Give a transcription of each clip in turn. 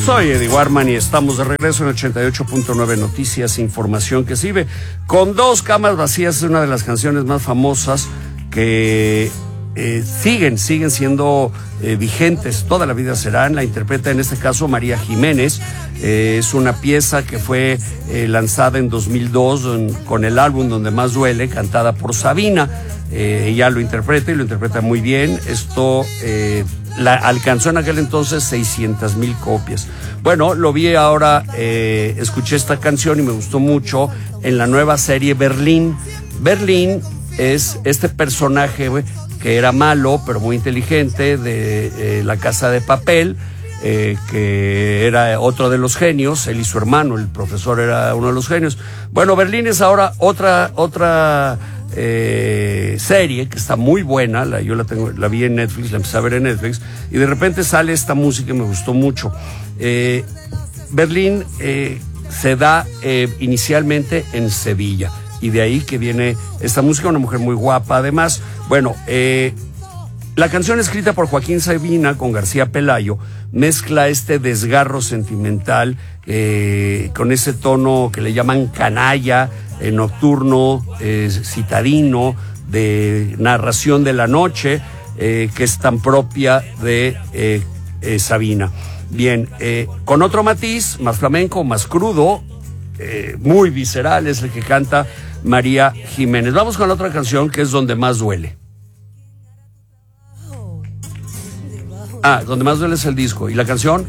Soy Eddie Warman y estamos de regreso en 88.9 Noticias, información que sirve. Con dos camas vacías es una de las canciones más famosas que siguen siendo vigentes, toda la vida serán. La interpreta en este caso María Jiménez. Es una pieza que fue lanzada en 2002 con el álbum Donde Más Duele, cantada por Sabina. Ella lo interpreta y lo interpreta muy bien. Esto alcanzó en aquel entonces 600,000 copias. Bueno, lo vi ahora, escuché esta canción y me gustó mucho en la nueva serie Berlín. Berlín es este personaje que era malo pero muy inteligente de La Casa de Papel, que era otro de los genios. Él y su hermano, el profesor, era uno de los genios. Bueno, Berlín es ahora otra serie que está muy buena. Yo la vi en Netflix, la empecé a ver en Netflix y de repente sale esta música y me gustó mucho. Berlín se da inicialmente en Sevilla y de ahí que viene esta música, una mujer muy guapa además. Bueno, la canción escrita por Joaquín Sabina con García Pelayo mezcla este desgarro sentimental con ese tono que le llaman canalla, nocturno, citadino, de narración de la noche, que es tan propia de Sabina. Bien, con otro matiz, más flamenco, más crudo, muy visceral, es el que canta María Jiménez. Vamos con la otra canción, que es Donde Más Duele. Donde Más Duele es el disco. ¿Y la canción?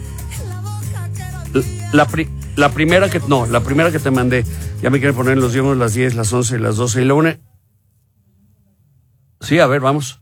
La primera que te mandé. Ya me quieren poner en los 10, las 11, las 12 y la 1. Sí, a ver, vamos.